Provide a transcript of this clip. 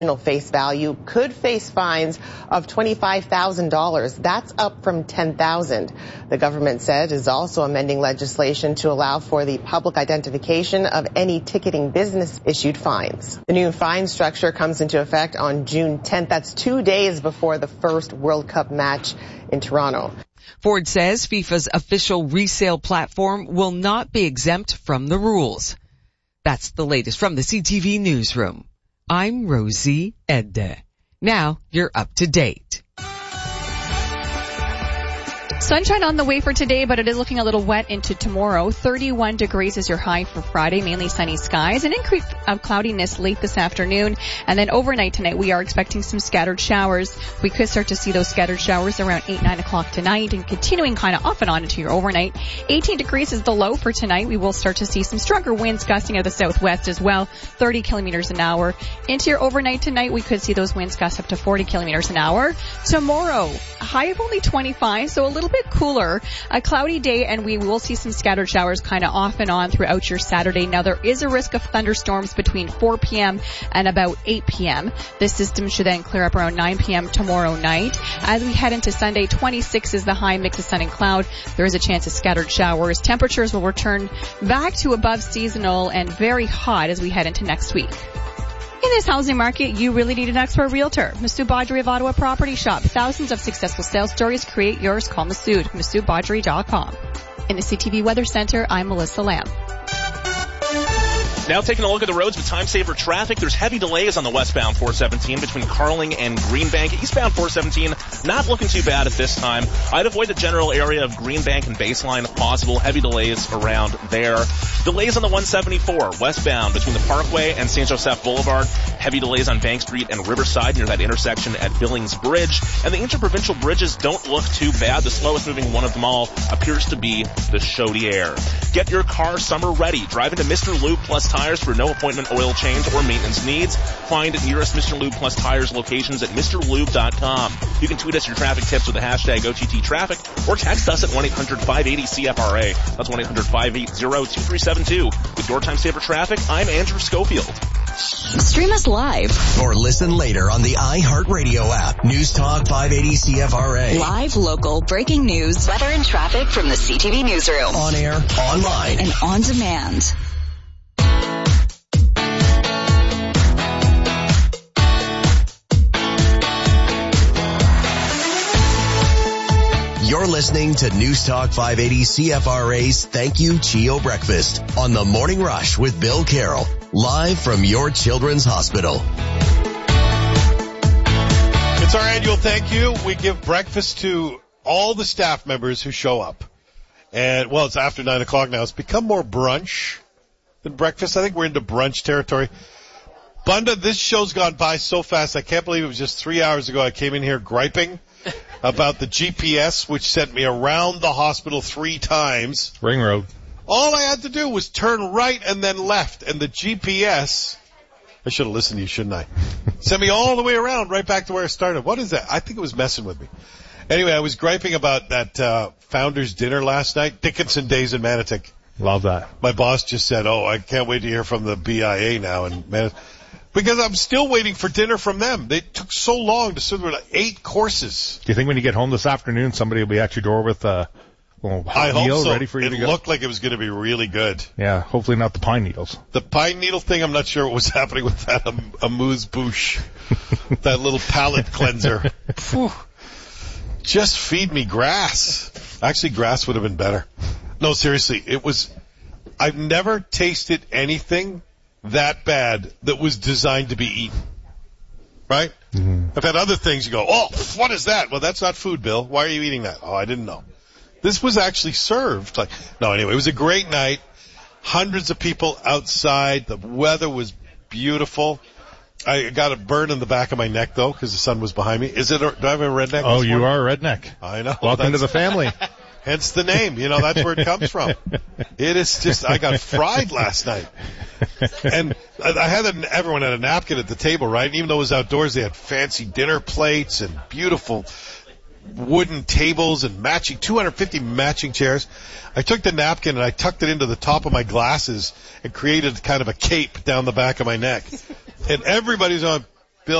face value could face fines of $25,000. That's up from $10,000. The government said is also amending legislation to allow for the public identification of any ticketing business issued fines. The new fine structure comes into effect on June 10th. That's 2 days before the first World Cup match in Toronto. Ford says FIFA's official resale platform will not be exempt from the rules. That's the latest from the CTV Newsroom. I'm Rosie Edde. Now you're up to date. Sunshine on the way for today, but it is looking a little wet into tomorrow. 31 degrees is your high for Friday, mainly sunny skies. An increase of cloudiness late this afternoon. And then overnight tonight, we are expecting some scattered showers. We could start to see those scattered showers around 8, 9 o'clock tonight and continuing kind of off and on into your overnight. 18 degrees is the low for tonight. We will start to see some stronger winds gusting out of the southwest as well, 30 kilometers an hour. Into your overnight tonight, we could see those winds gust up to 40 kilometers an hour. Tomorrow, high of only 25, so a little bit cooler, a cloudy day, and we will see some scattered showers kind of off and on throughout your Saturday. Now, there is a risk of thunderstorms between 4 p.m. and about 8 p.m. This system should then clear up around 9 p.m. tomorrow night. As we head into Sunday, 26 is the high, mix of sun and cloud. There is a chance of scattered showers. Temperatures will return back to above seasonal and very hot as we head into next week. In this housing market, you really need an expert realtor. Masood Badri of Ottawa Property Shop. Thousands of successful sales stories. Create yours. Call Masood. MasoodBadri.com. In the CTV Weather Center, I'm Melissa Lamb. Now taking a look at the roads with time-saver traffic, there's heavy delays on the westbound 417 between Carling and Greenbank. Eastbound 417, not looking too bad at this time. I'd avoid the general area of Greenbank and Baseline if possible. Heavy delays around there. Delays on the 174 westbound between the Parkway and St. Joseph Boulevard. Heavy delays on Bank Street and Riverside near that intersection at Billings Bridge. And the interprovincial bridges don't look too bad. The slowest moving one of them all appears to be the Chaudière. Get your car summer ready. Drive into Mr. Lube Plus Tires for no appointment oil change or maintenance needs. Find nearest Mr. Lube Plus Tires locations at MrLube.com. You can tweet us your traffic tips with the hashtag OTT Traffic or text us at 1-800-580-CFRA. That's 1-800-580-2372. With your time saver traffic, I'm Andrew Schofield. Stream us live or listen later on the iHeartRadio app. News Talk 580 CFRA. Live, local, breaking news, weather and traffic from the CTV Newsroom. On air, online, and on demand. You're listening to News Talk 580 CFRA's Thank You Chio Breakfast on the Morning Rush with Bill Carroll, live from your Children's Hospital. It's our annual thank you. We give breakfast to all the staff members who show up. And, well, it's after 9 o'clock now. It's become more brunch than breakfast. I think we're into brunch territory. Bunda, this show's gone by so fast. I can't believe it was just 3 hours ago I came in here griping about the GPS, which sent me around the hospital 3 times. Ring road. All I had to do was turn right and then left, and the GPS, I should have listened to you, shouldn't I? Sent me all the way around, right back to where I started. What is that? I think it was messing with me. Anyway, I was griping about that Founders Dinner last night, Dickinson Days in Manotick. Love that. My boss just said, I can't wait to hear from the BIA now in Manotick. Because I'm still waiting for dinner from them. They took so long to serve 8 courses. Do you think when you get home this afternoon, somebody will be at your door with a little hot meal ready for you to go? It looked like it was going to be really good. Yeah, hopefully not the pine needles. The pine needle thing, I'm not sure what was happening with that amuse-bouche, that little palate cleanser. Phew. Just feed me grass. Actually, grass would have been better. No, seriously, I've never tasted anything that bad that was designed to be eaten. Right? Mm-hmm. I've had other things you go, what is that? Well, that's not food, Bill. Why are you eating that? I didn't know. This was actually served. Anyway, it was a great night. Hundreds of people outside. The weather was beautiful. I got a burn in the back of my neck, though, because the sun was behind me. Do I have a redneck? Oh, you are a redneck. I know. Welcome to the family. Hence the name. That's where it comes from. It is just, I got fried last night. And I had everyone had a napkin at the table, right? And even though it was outdoors, they had fancy dinner plates and beautiful wooden tables and 250 matching chairs. I took the napkin and I tucked it into the top of my glasses and created kind of a cape down the back of my neck. And everybody's on,